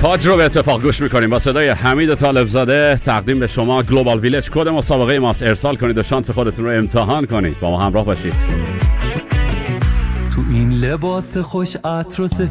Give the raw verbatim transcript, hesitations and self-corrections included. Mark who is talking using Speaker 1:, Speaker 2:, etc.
Speaker 1: تاج رو به اتفاق گوش میکنیم. با صدای حمید طالبزاده تقدیم به شما گلوبال ویلج. کد مسابقه ماست. ارسال کنید و شانس خودتون رو امتحان کنید. با ما همراه باشید.
Speaker 2: تو این لباس خوش عطر و